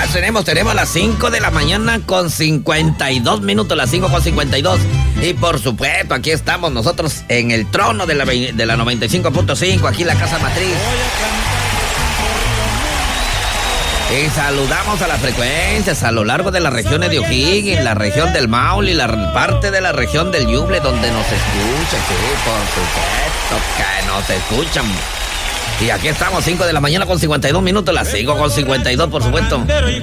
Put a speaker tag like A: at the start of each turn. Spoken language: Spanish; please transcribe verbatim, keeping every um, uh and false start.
A: Ya tenemos, tenemos las cinco de la mañana con cincuenta y dos minutos, las cinco con cincuenta y dos. Y por supuesto, aquí estamos nosotros en el trono de la, de la noventa y cinco punto cinco, aquí en la Casa Matriz. Y saludamos a las frecuencias a lo largo de las regiones de O'Higgins, la región del Maule y la parte de la región del Yuble, donde nos escuchan, sí, por supuesto que nos escuchan. Y aquí estamos, cinco de la mañana con cincuenta y dos minutos, las cinco con cincuenta y dos, por supuesto.